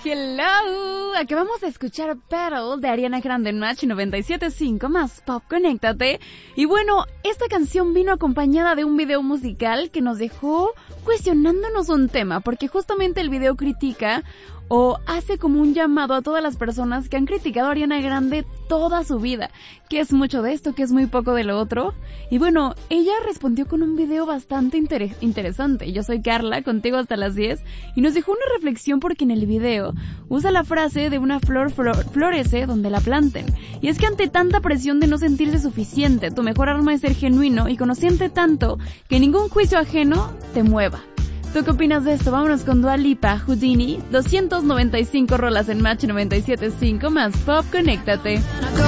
Hello, acabamos de escuchar Petal de Ariana Grande en Match 97.5 más Pop, conéctate. Y bueno, esta canción vino acompañada de un video musical que nos dejó cuestionándonos un tema, porque justamente el video critica o hace como un llamado a todas las personas que han criticado a Ariana Grande toda su vida, que es mucho de esto, que es muy poco de lo otro. Y bueno, ella respondió con un video bastante interesante. Yo soy Carla, contigo hasta las 10, y nos dejó una reflexión porque en el video usa la frase de una flor florece donde la planten. Y es que ante tanta presión de no sentirse suficiente, tu mejor arma es ser genuino y conociente tanto que ningún juicio ajeno te mueva. ¿Tú qué opinas de esto? Vámonos con Dua Lipa, Houdini, 295 rolas en Match 97.5 más Pop, conéctate.